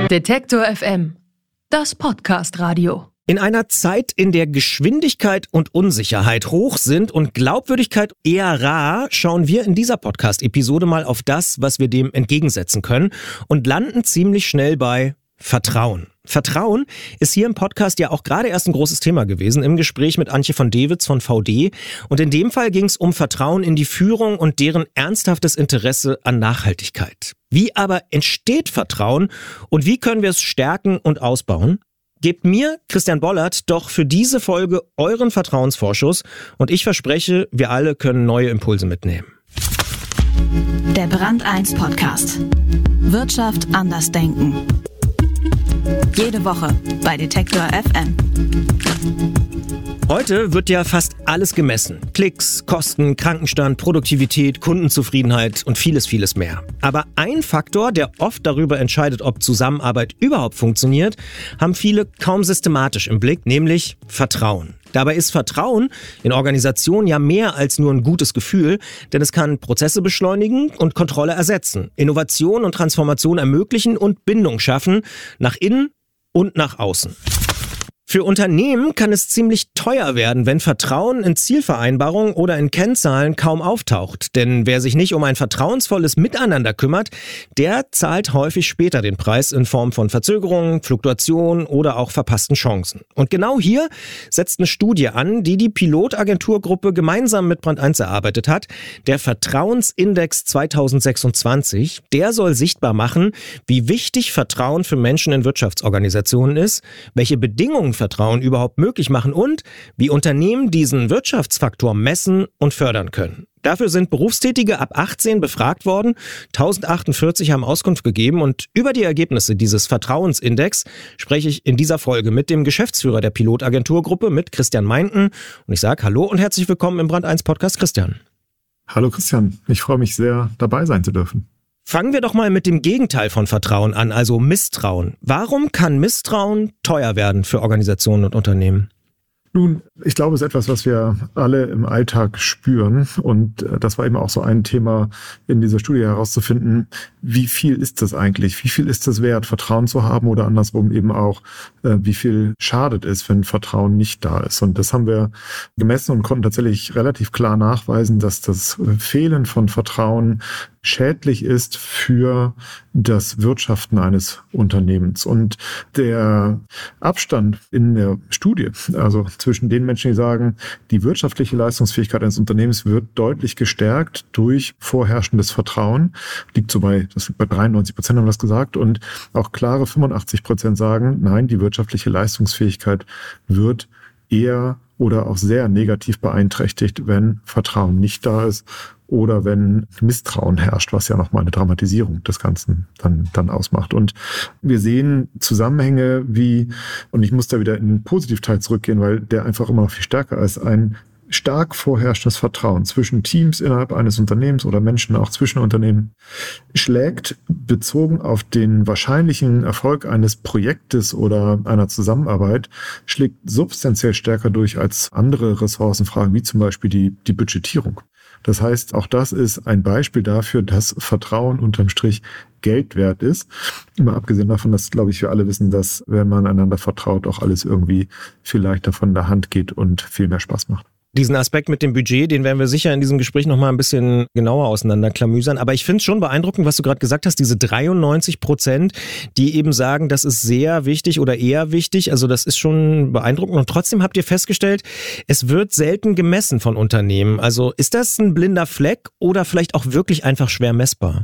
Detektor FM, das Podcast-Radio. In einer Zeit, in der Geschwindigkeit und Unsicherheit hoch sind und Glaubwürdigkeit eher rar, schauen wir in dieser Podcast-Episode mal auf das, was wir dem entgegensetzen können und landen ziemlich schnell bei Vertrauen. Vertrauen ist hier im Podcast ja auch gerade erst ein großes Thema gewesen, im Gespräch mit Antje von Dewitz von VD. Und in dem Fall ging es um Vertrauen in die Führung und deren ernsthaftes Interesse an Nachhaltigkeit. Wie aber entsteht Vertrauen und wie können wir es stärken und ausbauen? Gebt mir, Christian Bollert, doch für diese Folge euren Vertrauensvorschuss und ich verspreche, wir alle können neue Impulse mitnehmen. Der Brand 1 Podcast. Wirtschaft anders denken. Jede Woche bei Detektor FM. Heute wird ja fast alles gemessen. Klicks, Kosten, Krankenstand, Produktivität, Kundenzufriedenheit und vieles, vieles mehr. Aber ein Faktor, der oft darüber entscheidet, ob Zusammenarbeit überhaupt funktioniert, haben viele kaum systematisch im Blick, nämlich Vertrauen. Dabei ist Vertrauen in Organisationen ja mehr als nur ein gutes Gefühl, denn es kann Prozesse beschleunigen und Kontrolle ersetzen, Innovation und Transformation ermöglichen und Bindung schaffen, nach innen und nach außen. Für Unternehmen kann es ziemlich teuer werden, wenn Vertrauen in Zielvereinbarungen oder in Kennzahlen kaum auftaucht. Denn wer sich nicht um ein vertrauensvolles Miteinander kümmert, der zahlt häufig später den Preis in Form von Verzögerungen, Fluktuationen oder auch verpassten Chancen. Und genau hier setzt eine Studie an, die Pilotagenturgruppe gemeinsam mit Brand 1 erarbeitet hat. Der Vertrauensindex 2026, der soll sichtbar machen, wie wichtig Vertrauen für Menschen in Wirtschaftsorganisationen ist, welche Bedingungen Vertrauen überhaupt möglich machen und wie Unternehmen diesen Wirtschaftsfaktor messen und fördern können. Dafür sind Berufstätige ab 18 befragt worden, 1048 haben Auskunft gegeben und über die Ergebnisse dieses Vertrauensindex spreche ich in dieser Folge mit dem Geschäftsführer der Pilotagenturgruppe, mit Christian Meinten. Und ich sage Hallo und herzlich willkommen im Brand 1 Podcast, Christian. Hallo Christian, ich freue mich sehr, dabei sein zu dürfen. Fangen wir doch mal mit dem Gegenteil von Vertrauen an, also Misstrauen. Warum kann Misstrauen teuer werden für Organisationen und Unternehmen? Nun, ich glaube, es ist etwas, was wir alle im Alltag spüren. Und das war eben auch so ein Thema in dieser Studie herauszufinden, wie viel ist das eigentlich? Wie viel ist es wert, Vertrauen zu haben oder andersrum eben auch, wie viel schadet es, wenn Vertrauen nicht da ist? Und das haben wir gemessen und konnten tatsächlich relativ klar nachweisen, dass das Fehlen von Vertrauen schädlich ist für das Wirtschaften eines Unternehmens. Und der Abstand in der Studie, also zwischen den Menschen, die sagen, die wirtschaftliche Leistungsfähigkeit eines Unternehmens wird deutlich gestärkt durch vorherrschendes Vertrauen, liegt so bei 93% haben das gesagt, und auch klare 85% sagen, nein, die wirtschaftliche Leistungsfähigkeit wird eher oder auch sehr negativ beeinträchtigt, wenn Vertrauen nicht da ist oder wenn Misstrauen herrscht, was ja nochmal eine Dramatisierung des Ganzen dann ausmacht. Und wir sehen Zusammenhänge wie, und ich muss da wieder in den Positivteil zurückgehen, weil der einfach immer noch viel stärker ist, ein stark vorherrschendes Vertrauen zwischen Teams innerhalb eines Unternehmens oder Menschen auch zwischen Unternehmen schlägt, bezogen auf den wahrscheinlichen Erfolg eines Projektes oder einer Zusammenarbeit, schlägt substanziell stärker durch als andere Ressourcenfragen, wie zum Beispiel die Budgetierung. Das heißt, auch das ist ein Beispiel dafür, dass Vertrauen unterm Strich Geld wert ist. Immer abgesehen davon, dass, glaube ich, wir alle wissen, dass, wenn man einander vertraut, auch alles irgendwie viel leichter von der Hand geht und viel mehr Spaß macht. Diesen Aspekt mit dem Budget, den werden wir sicher in diesem Gespräch nochmal ein bisschen genauer auseinanderklamüsern. Aber ich finde es schon beeindruckend, was du gerade gesagt hast, diese 93%, die eben sagen, das ist sehr wichtig oder eher wichtig. Also das ist schon beeindruckend. Und trotzdem habt ihr festgestellt, es wird selten gemessen von Unternehmen. Also ist das ein blinder Fleck oder vielleicht auch wirklich einfach schwer messbar?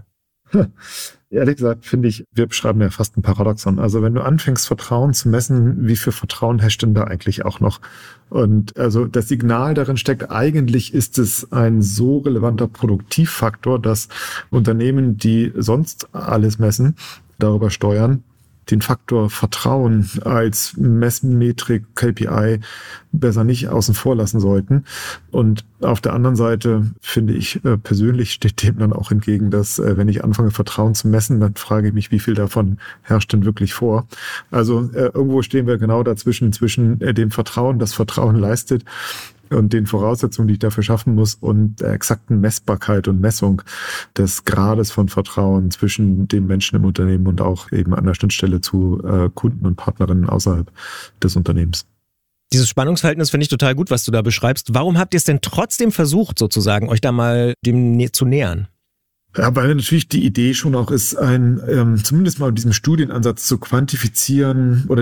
Ehrlich gesagt, finde ich, wir beschreiben ja fast ein Paradoxon. Also wenn du anfängst, Vertrauen zu messen, wie viel Vertrauen herrscht denn da eigentlich auch noch? Und also das Signal darin steckt, eigentlich ist es ein so relevanter Produktivfaktor, dass Unternehmen, die sonst alles messen, darüber steuern, den Faktor Vertrauen als Messmetrik, KPI besser nicht außen vor lassen sollten. Und auf der anderen Seite finde ich persönlich steht dem dann auch entgegen, dass wenn ich anfange Vertrauen zu messen, dann frage ich mich, wie viel davon herrscht denn wirklich vor. Also irgendwo stehen wir genau dazwischen, zwischen dem Vertrauen, das Vertrauen leistet und den Voraussetzungen, die ich dafür schaffen muss und der exakten Messbarkeit und Messung des Grades von Vertrauen zwischen den Menschen im Unternehmen und auch eben an der Schnittstelle zu Kunden und Partnerinnen außerhalb des Unternehmens. Dieses Spannungsverhältnis finde ich total gut, was du da beschreibst. Warum habt ihr es denn trotzdem versucht, sozusagen, euch da mal dem zu nähern? Ja, weil natürlich die Idee schon auch ist, zumindest mal diesem Studienansatz zu quantifizieren oder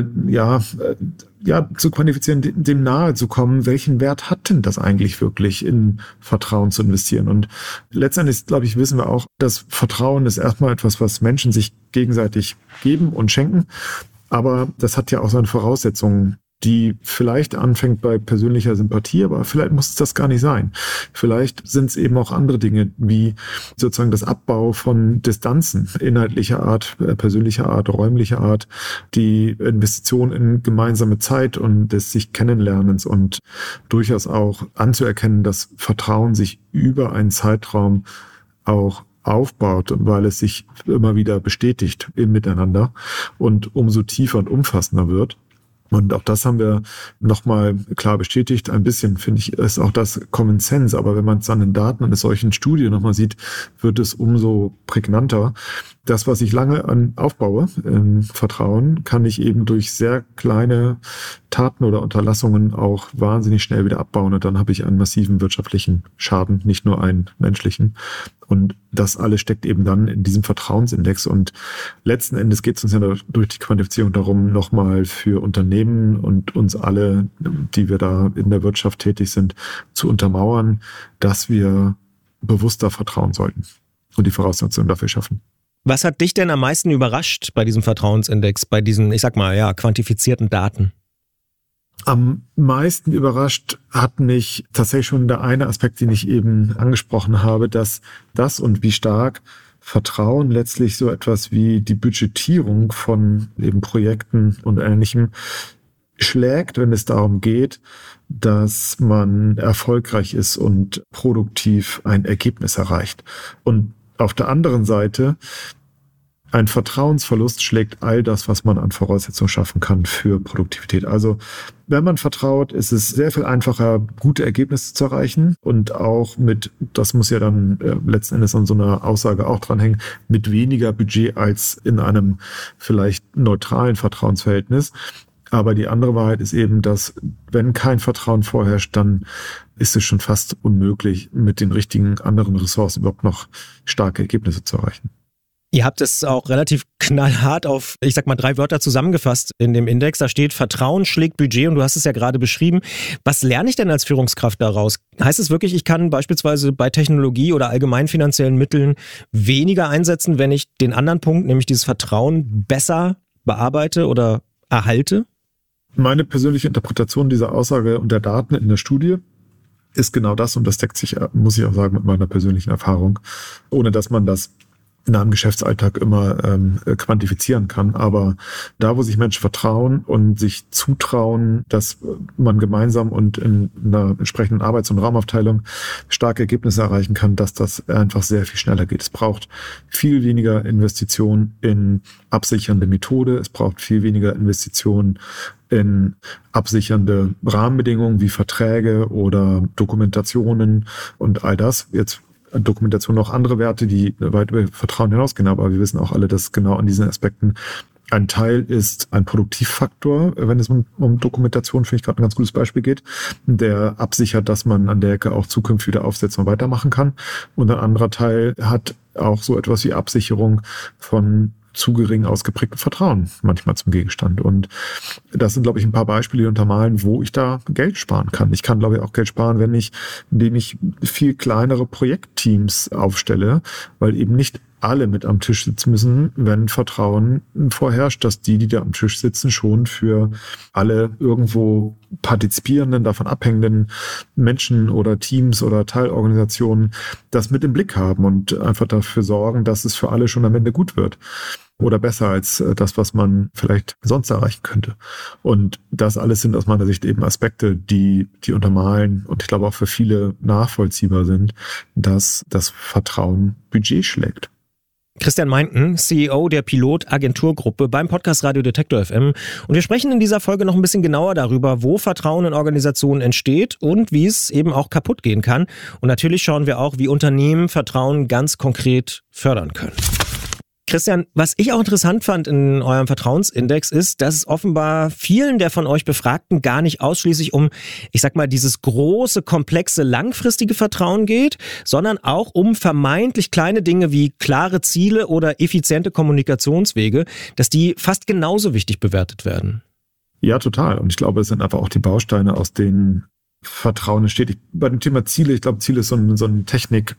zu quantifizieren, dem nahe zu kommen, welchen Wert hat denn das eigentlich wirklich, in Vertrauen zu investieren? Und letztendlich, glaube ich, wissen wir auch, dass Vertrauen ist erstmal etwas, was Menschen sich gegenseitig geben und schenken. Aber das hat ja auch seine Voraussetzungen, die vielleicht anfängt bei persönlicher Sympathie, aber vielleicht muss es das gar nicht sein. Vielleicht sind es eben auch andere Dinge, wie sozusagen das Abbau von Distanzen inhaltlicher Art, persönlicher Art, räumlicher Art, die Investition in gemeinsame Zeit und des sich Kennenlernens und durchaus auch anzuerkennen, dass Vertrauen sich über einen Zeitraum auch aufbaut, weil es sich immer wieder bestätigt im Miteinander und umso tiefer und umfassender wird. Und auch das haben wir nochmal klar bestätigt. Ein bisschen, finde ich, ist auch das Common Sense. Aber wenn man es an den Daten einer solchen Studie nochmal sieht, wird es umso prägnanter. Das, was ich lange aufbaue, Vertrauen, kann ich eben durch sehr kleine Taten oder Unterlassungen auch wahnsinnig schnell wieder abbauen. Und dann habe ich einen massiven wirtschaftlichen Schaden, nicht nur einen menschlichen. Und das alles steckt eben dann in diesem Vertrauensindex. Und letzten Endes geht es uns ja durch die Quantifizierung darum, nochmal für Unternehmen und uns alle, die wir da in der Wirtschaft tätig sind, zu untermauern, dass wir bewusster vertrauen sollten und die Voraussetzungen dafür schaffen. Was hat dich denn am meisten überrascht bei diesem Vertrauensindex, bei diesen, ich sag mal, quantifizierten Daten? Am meisten überrascht hat mich tatsächlich schon der eine Aspekt, den ich eben angesprochen habe, dass das und wie stark Vertrauen letztlich so etwas wie die Budgetierung von eben Projekten und Ähnlichem schlägt, wenn es darum geht, dass man erfolgreich ist und produktiv ein Ergebnis erreicht. Und auf der anderen Seite, ein Vertrauensverlust schlägt all das, was man an Voraussetzungen schaffen kann für Produktivität. Also wenn man vertraut, ist es sehr viel einfacher, gute Ergebnisse zu erreichen und auch das muss ja dann letzten Endes an so einer Aussage auch dranhängen, mit weniger Budget als in einem vielleicht neutralen Vertrauensverhältnis. Aber die andere Wahrheit ist eben, dass wenn kein Vertrauen vorherrscht, dann ist es schon fast unmöglich, mit den richtigen anderen Ressourcen überhaupt noch starke Ergebnisse zu erreichen. Ihr habt es auch relativ knallhart auf, 3 Wörter zusammengefasst in dem Index. Da steht, Vertrauen schlägt Budget und du hast es ja gerade beschrieben. Was lerne ich denn als Führungskraft daraus? Heißt es wirklich, ich kann beispielsweise bei Technologie oder allgemein finanziellen Mitteln weniger einsetzen, wenn ich den anderen Punkt, nämlich dieses Vertrauen, besser bearbeite oder erhalte? Meine persönliche Interpretation dieser Aussage und der Daten in der Studie ist genau das und das deckt sich, muss ich auch sagen, mit meiner persönlichen Erfahrung, ohne dass man das in einem Geschäftsalltag immer quantifizieren kann. Aber da, wo sich Menschen vertrauen und sich zutrauen, dass man gemeinsam und in einer entsprechenden Arbeits- und Raumaufteilung starke Ergebnisse erreichen kann, dass das einfach sehr viel schneller geht. Es braucht viel weniger Investition in absichernde Methode. Es braucht viel weniger Investition in absichernde Rahmenbedingungen wie Verträge oder Dokumentationen und all das. Jetzt Dokumentation noch andere Werte, die weit über Vertrauen hinausgehen, aber wir wissen auch alle, dass genau an diesen Aspekten ein Teil ist ein Produktivfaktor, wenn es um Dokumentation, finde ich gerade ein ganz gutes Beispiel geht, der absichert, dass man an der Ecke auch zukünftig wieder aufsetzen und weitermachen kann. Und ein anderer Teil hat auch so etwas wie Absicherung von zu gering ausgeprägtem Vertrauen manchmal zum Gegenstand. Und das sind, glaube ich, ein paar Beispiele, die untermalen, wo ich da Geld sparen kann. Ich kann, glaube ich, auch Geld sparen, indem ich viel kleinere Projektteams aufstelle, weil eben nicht alle mit am Tisch sitzen müssen, wenn Vertrauen vorherrscht, dass die da am Tisch sitzen, schon für alle irgendwo partizipierenden, davon abhängenden Menschen oder Teams oder Teilorganisationen das mit im Blick haben und einfach dafür sorgen, dass es für alle schon am Ende gut wird. Oder besser als das, was man vielleicht sonst erreichen könnte. Und das alles sind aus meiner Sicht eben Aspekte, die untermalen und ich glaube auch für viele nachvollziehbar sind, dass das Vertrauen Budget schlägt. Christian Meinken, CEO der Pilot-Agenturgruppe beim Podcast Radio Detektor FM. Und wir sprechen in dieser Folge noch ein bisschen genauer darüber, wo Vertrauen in Organisationen entsteht und wie es eben auch kaputt gehen kann. Und natürlich schauen wir auch, wie Unternehmen Vertrauen ganz konkret fördern können. Christian, was ich auch interessant fand in eurem Vertrauensindex ist, dass es offenbar vielen der von euch Befragten gar nicht ausschließlich um, ich sag mal, dieses große, komplexe, langfristige Vertrauen geht, sondern auch um vermeintlich kleine Dinge wie klare Ziele oder effiziente Kommunikationswege, dass die fast genauso wichtig bewertet werden. Ja, total. Und ich glaube, es sind einfach auch die Bausteine, aus denen Vertrauen entsteht. Bei dem Thema Ziele, ich glaube, Ziele ist so eine Technik,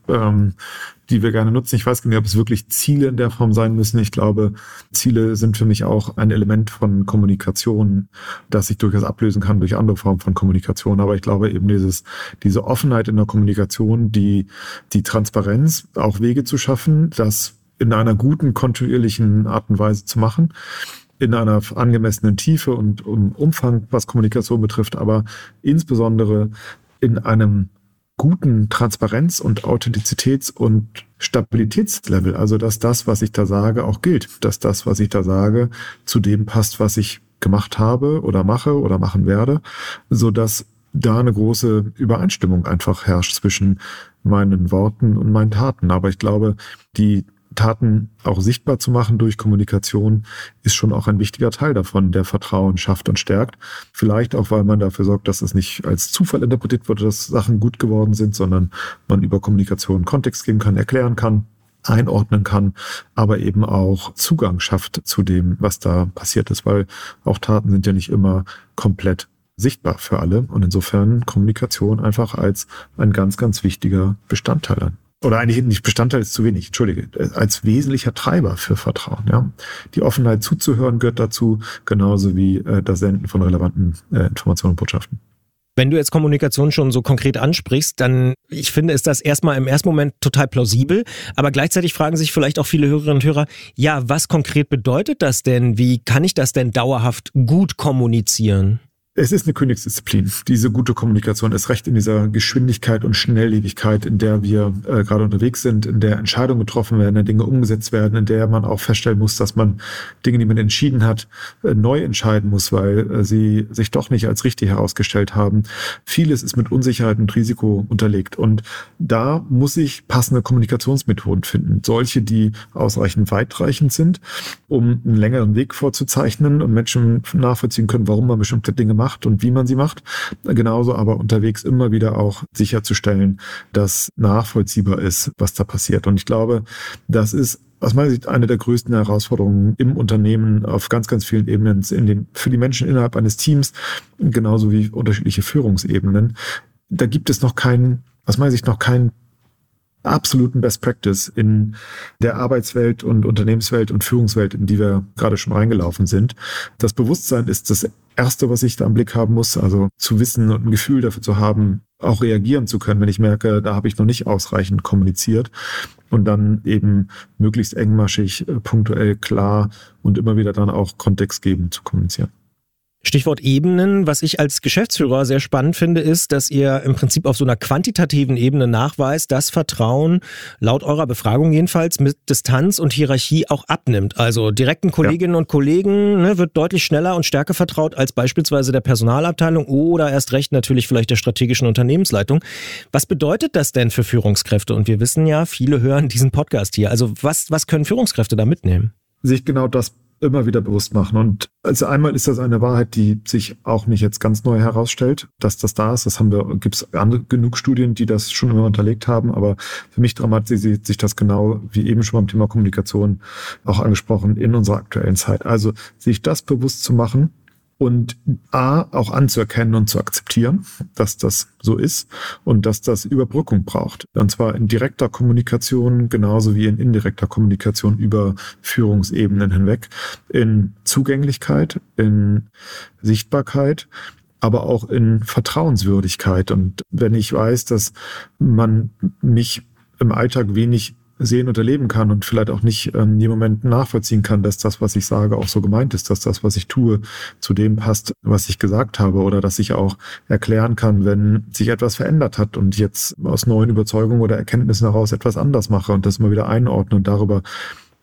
die wir gerne nutzen. Ich weiß gar nicht, ob es wirklich Ziele in der Form sein müssen. Ich glaube, Ziele sind für mich auch ein Element von Kommunikation, das sich durchaus ablösen kann durch andere Formen von Kommunikation. Aber ich glaube eben diese Offenheit in der Kommunikation, die Transparenz, auch Wege zu schaffen, das in einer guten, kontinuierlichen Art und Weise zu machen, in einer angemessenen Tiefe und Umfang, was Kommunikation betrifft, aber insbesondere in einem guten Transparenz- und Authentizitäts- und Stabilitätslevel. Also, dass das, was ich da sage, auch gilt. Dass das, was ich da sage, zu dem passt, was ich gemacht habe oder mache oder machen werde, sodass da eine große Übereinstimmung einfach herrscht zwischen meinen Worten und meinen Taten. Aber ich glaube, die Taten auch sichtbar zu machen durch Kommunikation ist schon auch ein wichtiger Teil davon, der Vertrauen schafft und stärkt. Vielleicht auch, weil man dafür sorgt, dass es nicht als Zufall interpretiert wird, dass Sachen gut geworden sind, sondern man über Kommunikation Kontext geben kann, erklären kann, einordnen kann, aber eben auch Zugang schafft zu dem, was da passiert ist, weil auch Taten sind ja nicht immer komplett sichtbar für alle und insofern Kommunikation einfach als ein ganz, ganz wichtiger Bestandteil an. Oder eigentlich nicht Bestandteil ist zu wenig, entschuldige, als wesentlicher Treiber für Vertrauen. Ja. Die Offenheit zuzuhören gehört dazu, genauso wie das Senden von relevanten Informationen und Botschaften. Wenn du jetzt Kommunikation schon so konkret ansprichst, dann, ich finde, ist das erstmal im ersten Moment total plausibel, aber gleichzeitig fragen sich vielleicht auch viele Hörerinnen und Hörer, ja, was konkret bedeutet das denn? Wie kann ich das denn dauerhaft gut kommunizieren? Es ist eine Königsdisziplin, diese gute Kommunikation, ist recht in dieser Geschwindigkeit und Schnelllebigkeit, in der wir gerade unterwegs sind, in der Entscheidungen getroffen werden, in der Dinge umgesetzt werden, in der man auch feststellen muss, dass man Dinge, die man entschieden hat, neu entscheiden muss, weil sie sich doch nicht als richtig herausgestellt haben. Vieles ist mit Unsicherheit und Risiko unterlegt und da muss ich passende Kommunikationsmethoden finden. Solche, die ausreichend weitreichend sind, um einen längeren Weg vorzuzeichnen und Menschen nachvollziehen können, warum man bestimmte Dinge macht und wie man sie macht. Genauso aber unterwegs immer wieder auch sicherzustellen, dass nachvollziehbar ist, was da passiert. Und ich glaube, das ist aus meiner Sicht eine der größten Herausforderungen im Unternehmen auf ganz, ganz vielen Ebenen, für die Menschen innerhalb eines Teams, genauso wie unterschiedliche Führungsebenen. Da gibt es aus meiner Sicht noch keinen absoluten Best Practice in der Arbeitswelt und Unternehmenswelt und Führungswelt, in die wir gerade schon reingelaufen sind. Das Bewusstsein ist das Erste, was ich da im Blick haben muss, also zu wissen und ein Gefühl dafür zu haben, auch reagieren zu können, wenn ich merke, da habe ich noch nicht ausreichend kommuniziert und dann eben möglichst engmaschig, punktuell, klar und immer wieder dann auch kontextgebend zu kommunizieren. Stichwort Ebenen. Was ich als Geschäftsführer sehr spannend finde, ist, dass ihr im Prinzip auf so einer quantitativen Ebene nachweist, dass Vertrauen laut eurer Befragung jedenfalls mit Distanz und Hierarchie auch abnimmt. Also direkten Kolleginnen und Kollegen wird deutlich schneller und stärker vertraut als beispielsweise der Personalabteilung oder erst recht natürlich vielleicht der strategischen Unternehmensleitung. Was bedeutet das denn für Führungskräfte? Und wir wissen ja, viele hören diesen Podcast hier. Also was können Führungskräfte da mitnehmen? Sich genau das immer wieder bewusst machen. Und also einmal ist das eine Wahrheit, die sich auch nicht jetzt ganz neu herausstellt, dass das da ist. Gibt es genug Studien, die das schon immer unterlegt haben. Aber für mich dramatisiert sich das genau, wie eben schon beim Thema Kommunikation auch angesprochen, in unserer aktuellen Zeit. Also sich das bewusst zu machen und auch anzuerkennen und zu akzeptieren, dass das so ist und dass das Überbrückung braucht. Und zwar in direkter Kommunikation genauso wie in indirekter Kommunikation über Führungsebenen hinweg, in Zugänglichkeit, in Sichtbarkeit, aber auch in Vertrauenswürdigkeit. Und wenn ich weiß, dass man mich im Alltag wenig sehen und erleben kann und vielleicht auch nicht in dem Moment nachvollziehen kann, dass das, was ich sage, auch so gemeint ist, dass das, was ich tue, zu dem passt, was ich gesagt habe, oder dass ich auch erklären kann, wenn sich etwas verändert hat und jetzt aus neuen Überzeugungen oder Erkenntnissen heraus etwas anders mache und das immer wieder einordne und darüber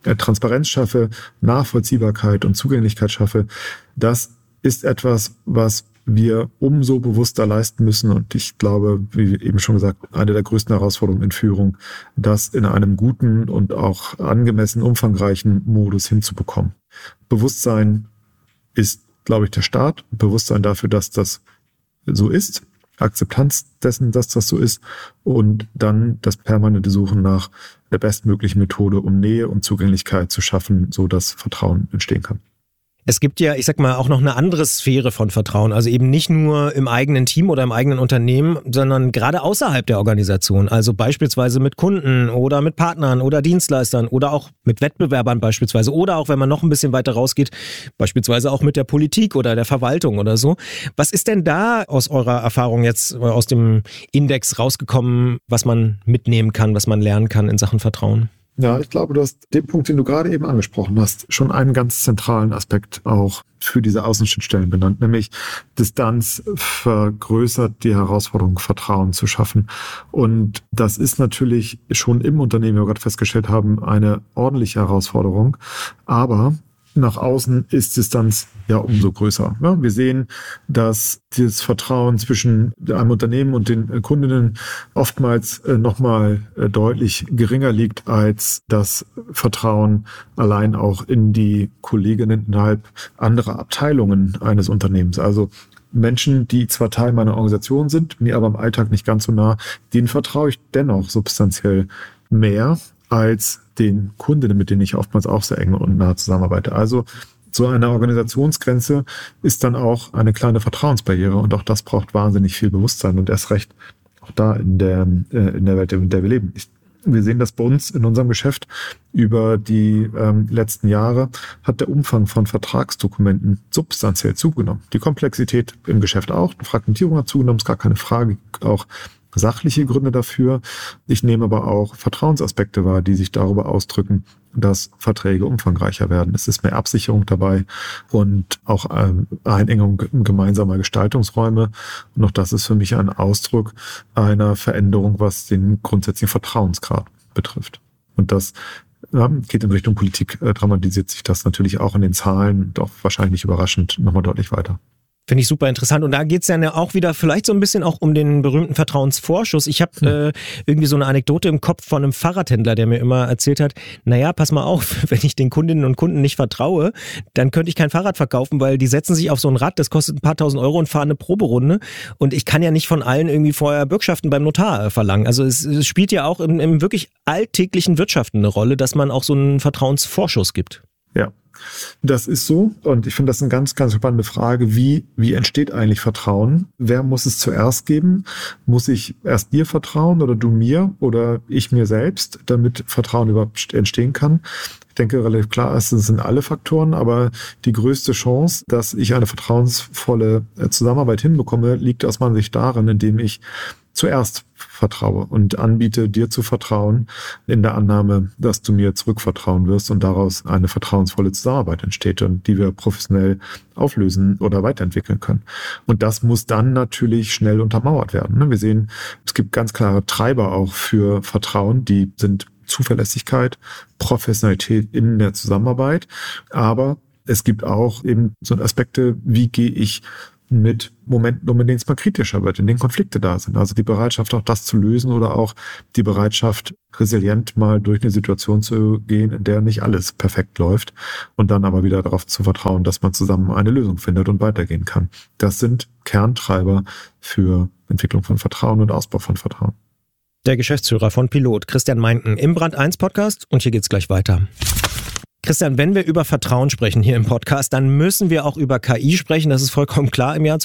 Transparenz schaffe, Nachvollziehbarkeit und Zugänglichkeit schaffe, das ist etwas, was wir umso bewusster leisten müssen. Und ich glaube, wie eben schon gesagt, eine der größten Herausforderungen in Führung, das in einem guten und auch angemessen umfangreichen Modus hinzubekommen. Bewusstsein ist, glaube ich, der Start. Bewusstsein dafür, dass das so ist. Akzeptanz dessen, dass das so ist. Und dann das permanente Suchen nach der bestmöglichen Methode, um Nähe und Zugänglichkeit zu schaffen, so dass Vertrauen entstehen kann. Es gibt ja, ich sag mal, auch noch eine andere Sphäre von Vertrauen. Also eben nicht nur im eigenen Team oder im eigenen Unternehmen, sondern gerade außerhalb der Organisation. Also beispielsweise mit Kunden oder mit Partnern oder Dienstleistern oder auch mit Wettbewerbern beispielsweise. Oder auch, wenn man noch ein bisschen weiter rausgeht, beispielsweise auch mit der Politik oder der Verwaltung oder so. Was ist denn da aus eurer Erfahrung jetzt aus dem Index rausgekommen, was man mitnehmen kann, was man lernen kann in Sachen Vertrauen? Ja, ich glaube, du hast den Punkt, den du gerade eben angesprochen hast, schon einen ganz zentralen Aspekt auch für diese Außenschnittstellen benannt, nämlich Distanz vergrößert die Herausforderung, Vertrauen zu schaffen. Und das ist natürlich schon im Unternehmen, wie wir gerade festgestellt haben, eine ordentliche Herausforderung. Aber nach außen ist Distanz ja umso größer. Ja, wir sehen, dass das Vertrauen zwischen einem Unternehmen und den Kundinnen oftmals nochmal deutlich geringer liegt als das Vertrauen allein auch in die Kolleginnen innerhalb anderer Abteilungen eines Unternehmens. Also Menschen, die zwar Teil meiner Organisation sind, mir aber im Alltag nicht ganz so nah, denen vertraue ich dennoch substanziell mehr als den Kundinnen, mit denen ich oftmals auch sehr eng und nah zusammenarbeite. Also so eine Organisationsgrenze ist dann auch eine kleine Vertrauensbarriere und auch das braucht wahnsinnig viel Bewusstsein und erst recht auch da in der Welt, in der wir leben. Wir sehen das bei uns in unserem Geschäft über die letzten Jahre hat der Umfang von Vertragsdokumenten substanziell zugenommen. Die Komplexität im Geschäft auch, die Fragmentierung hat zugenommen, ist gar keine Frage, auch sachliche Gründe dafür. Ich nehme aber auch Vertrauensaspekte wahr, die sich darüber ausdrücken, dass Verträge umfangreicher werden. Es ist mehr Absicherung dabei und auch Einengung gemeinsamer Gestaltungsräume. Und auch das ist für mich ein Ausdruck einer Veränderung, was den grundsätzlichen Vertrauensgrad betrifft. Und das geht in Richtung Politik, dramatisiert sich das natürlich auch in den Zahlen, doch wahrscheinlich nicht überraschend, nochmal deutlich weiter. Finde ich super interessant. Und da geht's dann ja auch wieder vielleicht so ein bisschen auch um den berühmten Vertrauensvorschuss. Ich habe irgendwie so eine Anekdote im Kopf von einem Fahrradhändler, der mir immer erzählt hat, naja, pass mal auf, wenn ich den Kundinnen und Kunden nicht vertraue, dann könnte ich kein Fahrrad verkaufen, weil die setzen sich auf so ein Rad, das kostet ein paar tausend Euro und fahren eine Proberunde. Und ich kann ja nicht von allen irgendwie vorher Bürgschaften beim Notar verlangen. Also es spielt ja auch im wirklich alltäglichen Wirtschaften eine Rolle, dass man auch so einen Vertrauensvorschuss gibt. Ja. Das ist so und ich finde das eine ganz, ganz spannende Frage. Wie entsteht eigentlich Vertrauen? Wer muss es zuerst geben? Muss ich erst dir vertrauen oder du mir oder ich mir selbst, damit Vertrauen überhaupt entstehen kann? Ich denke, relativ klar ist, es sind alle Faktoren, aber die größte Chance, dass ich eine vertrauensvolle Zusammenarbeit hinbekomme, liegt aus meiner Sicht darin, indem ich zuerst vertraue und anbiete, dir zu vertrauen, in der Annahme, dass du mir zurückvertrauen wirst und daraus eine vertrauensvolle Zusammenarbeit entsteht und die wir professionell auflösen oder weiterentwickeln können. Und das muss dann natürlich schnell untermauert werden. Wir sehen, es gibt ganz klare Treiber auch für Vertrauen, die sind Zuverlässigkeit, Professionalität in der Zusammenarbeit, aber es gibt auch eben so Aspekte, wie gehe ich mit Momenten um, in denen es mal kritischer wird, in denen Konflikte da sind. Also die Bereitschaft, auch das zu lösen oder auch die Bereitschaft, resilient mal durch eine Situation zu gehen, in der nicht alles perfekt läuft und dann aber wieder darauf zu vertrauen, dass man zusammen eine Lösung findet und weitergehen kann. Das sind Kerntreiber für Entwicklung von Vertrauen und Ausbau von Vertrauen. Der Geschäftsführer von Pilot, Christian Meinken, im Brand 1 Podcast und hier geht's gleich weiter. Christian, wenn wir über Vertrauen sprechen hier im Podcast, dann müssen wir auch über KI sprechen. Das ist vollkommen klar im Jahr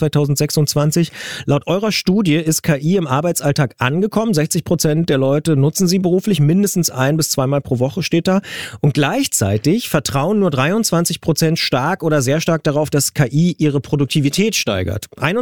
2026. Laut eurer Studie ist KI im Arbeitsalltag angekommen. 60% der Leute nutzen sie beruflich, mindestens 1- bis 2-mal pro Woche steht da. Und gleichzeitig vertrauen nur 23% stark oder sehr stark darauf, dass KI ihre Produktivität steigert.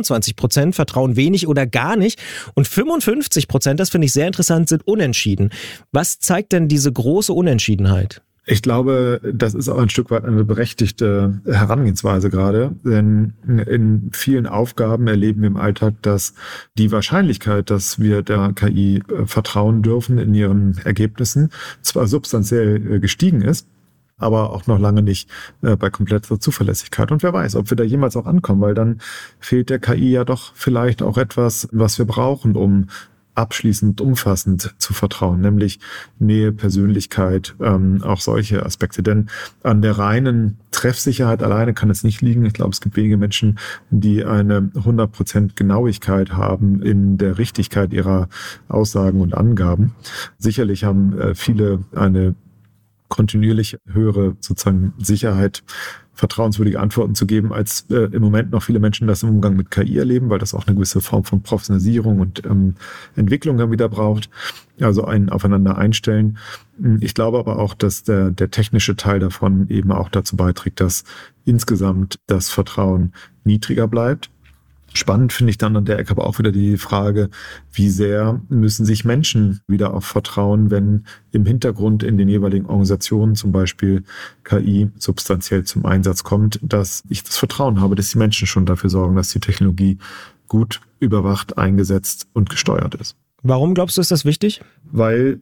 21% vertrauen wenig oder gar nicht. Und 55%, das finde ich sehr interessant, sind unentschieden. Was zeigt denn diese große Unentschiedenheit? Ich glaube, das ist auch ein Stück weit eine berechtigte Herangehensweise gerade, denn in vielen Aufgaben erleben wir im Alltag, dass die Wahrscheinlichkeit, dass wir der KI vertrauen dürfen in ihren Ergebnissen, zwar substanziell gestiegen ist, aber auch noch lange nicht bei kompletter Zuverlässigkeit. Und wer weiß, ob wir da jemals auch ankommen, weil dann fehlt der KI ja doch vielleicht auch etwas, was wir brauchen, um abschließend, umfassend zu vertrauen, nämlich Nähe, Persönlichkeit, auch solche Aspekte. Denn an der reinen Treffsicherheit alleine kann es nicht liegen. Ich glaube, es gibt wenige Menschen, die eine 100% Genauigkeit haben in der Richtigkeit ihrer Aussagen und Angaben. Sicherlich haben viele eine kontinuierlich höhere sozusagen Sicherheit, vertrauenswürdige Antworten zu geben, als im Moment noch viele Menschen das im Umgang mit KI erleben, weil das auch eine gewisse Form von Professionalisierung und Entwicklung dann wieder braucht, also ein Aufeinander einstellen. Ich glaube aber auch, dass der technische Teil davon eben auch dazu beiträgt, dass insgesamt das Vertrauen niedriger bleibt. Spannend finde ich dann an der Ecke aber auch wieder die Frage, wie sehr müssen sich Menschen wieder auch vertrauen, wenn im Hintergrund in den jeweiligen Organisationen zum Beispiel KI substanziell zum Einsatz kommt, dass ich das Vertrauen habe, dass die Menschen schon dafür sorgen, dass die Technologie gut überwacht, eingesetzt und gesteuert ist. Warum glaubst du, ist das wichtig? Weil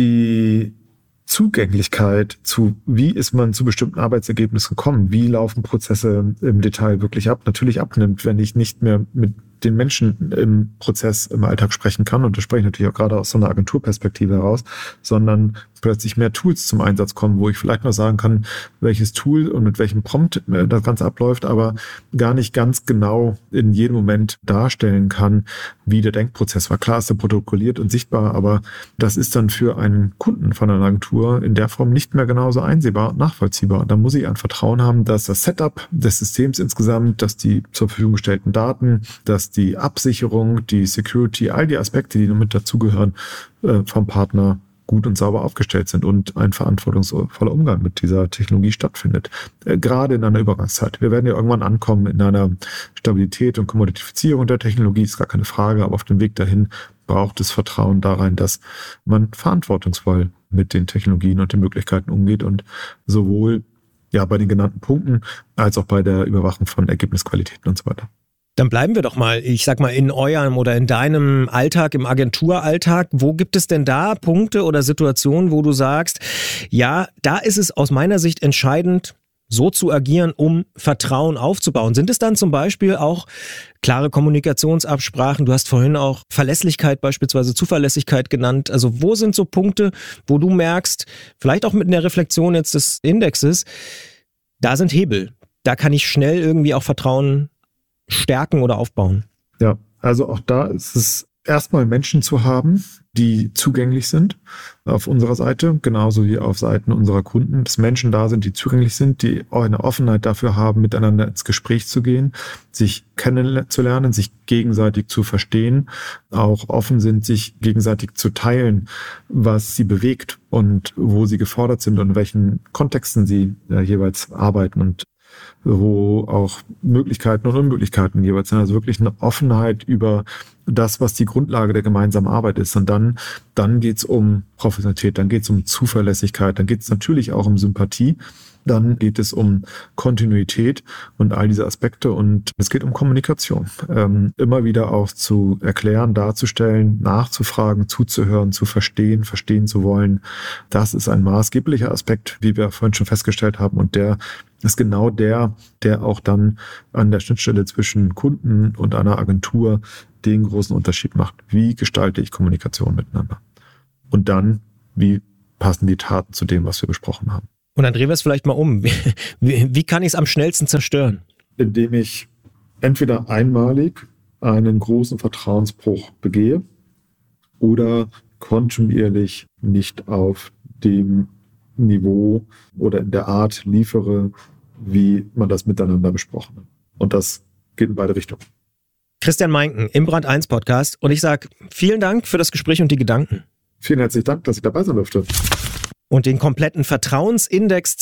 die Zugänglichkeit zu, wie ist man zu bestimmten Arbeitsergebnissen gekommen, wie laufen Prozesse im Detail wirklich ab, natürlich abnimmt, wenn ich nicht mehr mit den Menschen im Prozess, im Alltag sprechen kann, und das spreche ich natürlich auch gerade aus so einer Agenturperspektive heraus, sondern plötzlich mehr Tools zum Einsatz kommen, wo ich vielleicht noch sagen kann, welches Tool und mit welchem Prompt das Ganze abläuft, aber gar nicht ganz genau in jedem Moment darstellen kann, wie der Denkprozess war. Klar ist er protokolliert und sichtbar, aber das ist dann für einen Kunden von einer Agentur in der Form nicht mehr genauso einsehbar und nachvollziehbar. Und da muss ich ein Vertrauen haben, dass das Setup des Systems insgesamt, dass die zur Verfügung gestellten Daten, dass die Absicherung, die Security, all die Aspekte, die mit dazugehören, vom Partner gut und sauber aufgestellt sind und ein verantwortungsvoller Umgang mit dieser Technologie stattfindet. Gerade in einer Übergangszeit. Wir werden ja irgendwann ankommen in einer Stabilität und Kommoditifizierung der Technologie, ist gar keine Frage, aber auf dem Weg dahin braucht es Vertrauen darein, dass man verantwortungsvoll mit den Technologien und den Möglichkeiten umgeht und sowohl ja bei den genannten Punkten als auch bei der Überwachung von Ergebnisqualitäten und so weiter. Dann bleiben wir doch mal, ich sag mal, in eurem oder in deinem Alltag, im Agenturalltag. Wo gibt es denn da Punkte oder Situationen, wo du sagst, ja, da ist es aus meiner Sicht entscheidend, so zu agieren, um Vertrauen aufzubauen? Sind es dann zum Beispiel auch klare Kommunikationsabsprachen? Du hast vorhin auch Verlässlichkeit, beispielsweise Zuverlässigkeit genannt. Also wo sind so Punkte, wo du merkst, vielleicht auch mit einer Reflexion jetzt des Indexes, da sind Hebel. Da kann ich schnell irgendwie auch Vertrauen stärken oder aufbauen? Ja, also auch da ist es erstmal Menschen zu haben, die zugänglich sind auf unserer Seite, genauso wie auf Seiten unserer Kunden, dass Menschen da sind, die zugänglich sind, die auch eine Offenheit dafür haben, miteinander ins Gespräch zu gehen, sich kennenzulernen, sich gegenseitig zu verstehen, auch offen sind, sich gegenseitig zu teilen, was sie bewegt und wo sie gefordert sind und in welchen Kontexten sie jeweils arbeiten und wo auch Möglichkeiten und Unmöglichkeiten jeweils sind. Also wirklich eine Offenheit über das, was die Grundlage der gemeinsamen Arbeit ist. Und dann geht's um Professionalität, dann geht's um Zuverlässigkeit, dann geht's natürlich auch um Sympathie, dann geht es um Kontinuität und all diese Aspekte, und es geht um Kommunikation. Immer wieder auch zu erklären, darzustellen, nachzufragen, zuzuhören, zu verstehen zu wollen. Das ist ein maßgeblicher Aspekt, wie wir vorhin schon festgestellt haben, und der ist genau der auch dann an der Schnittstelle zwischen Kunden und einer Agentur den großen Unterschied macht. Wie gestalte ich Kommunikation miteinander? Und dann, wie passen die Taten zu dem, was wir besprochen haben? Und dann drehen wir es vielleicht mal um. Wie kann ich es am schnellsten zerstören? Indem ich entweder einmalig einen großen Vertrauensbruch begehe oder kontinuierlich nicht auf dem Niveau oder in der Art liefere, wie man das miteinander besprochen hat. Und das geht in beide Richtungen. Christian Meinken im Brand 1 Podcast, und ich sage vielen Dank für das Gespräch und die Gedanken. Vielen herzlichen Dank, dass ich dabei sein durfte. Und den kompletten Vertrauensindex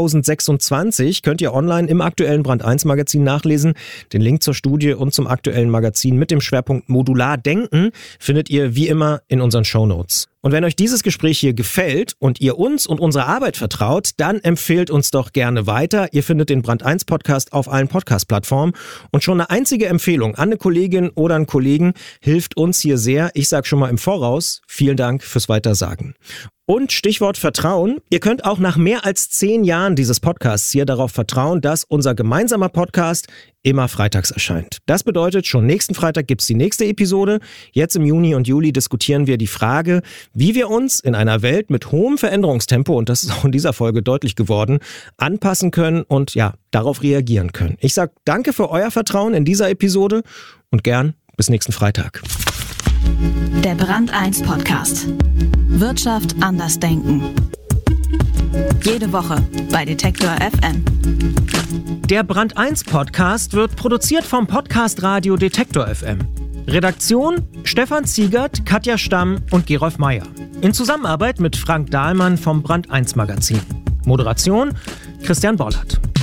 2026 könnt ihr online im aktuellen Brand 1 Magazin nachlesen. Den Link zur Studie und zum aktuellen Magazin mit dem Schwerpunkt Modular Denken findet ihr wie immer in unseren Shownotes. Und wenn euch dieses Gespräch hier gefällt und ihr uns und unserer Arbeit vertraut, dann empfehlt uns doch gerne weiter. Ihr findet den Brand 1 Podcast auf allen Podcast-Plattformen. Und schon eine einzige Empfehlung an eine Kollegin oder einen Kollegen hilft uns hier sehr. Ich sage schon mal im Voraus, vielen Dank fürs Weitersagen. Und Stichwort Vertrauen. Ihr könnt auch nach mehr als 10 Jahren dieses Podcasts hier darauf vertrauen, dass unser gemeinsamer Podcast immer freitags erscheint. Das bedeutet, schon nächsten Freitag gibt's die nächste Episode. Jetzt im Juni und Juli diskutieren wir die Frage, wie wir uns in einer Welt mit hohem Veränderungstempo, und das ist auch in dieser Folge deutlich geworden, anpassen können und darauf reagieren können. Ich sage danke für euer Vertrauen in dieser Episode und gern bis nächsten Freitag. Der Brand 1 Podcast. Wirtschaft anders denken. Jede Woche bei Detektor FM. Der Brand 1 Podcast wird produziert vom Podcast Radio Detektor FM. Redaktion Stefan Ziegert, Katja Stamm und Gerolf Meyer. In Zusammenarbeit mit Frank Dahlmann vom Brand 1 Magazin. Moderation Christian Bollert.